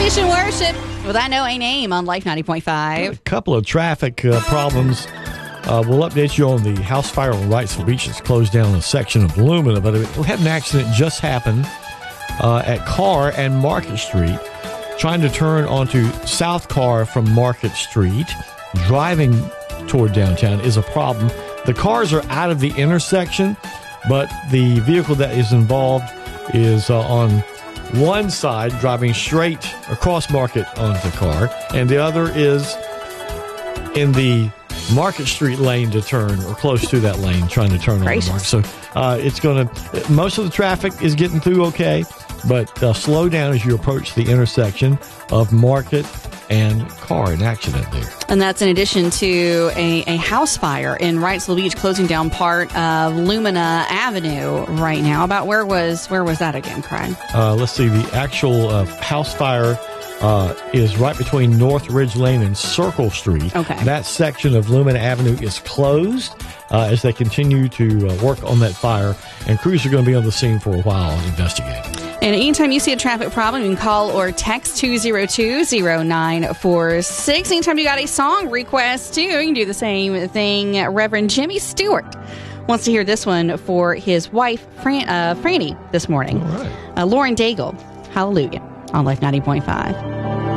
Mission Worship with I Know a Name on Life 90.5. A couple of traffic problems. We'll update you on the house fire on Wrightsville Beach that's closed down a section of Lumina, but we had an accident just happen at Carr and Market Street, trying to turn onto South Carr from Market Street. Driving toward downtown is a problem. The cars are out of the intersection, but the vehicle that is involved is on one side driving straight across Market onto Carr, and the other is in the Market Street lane to turn, or close to that lane, trying to turn on the Market. So it's going to, most of the traffic is getting through okay, but slow down as you approach the intersection of Market and Carr. An accident there. And that's in addition to a house fire in Wrightsville Beach, closing down part of Lumina Avenue right now. About where was that again, Craig? Let's see. The actual house fire is right between North Ridge Lane and Circle Street. Okay. That section of Lumina Avenue is closed as they continue to work on that fire, and crews are going to be on the scene for a while investigating. And anytime you see a traffic problem, you can call or text 202-0946. Anytime you got a song request, too, you can do the same thing. Reverend Jimmy Stewart wants to hear this one for his wife, Franny, this morning. All right. Lauren Daigle, Hallelujah, on Life 90.5.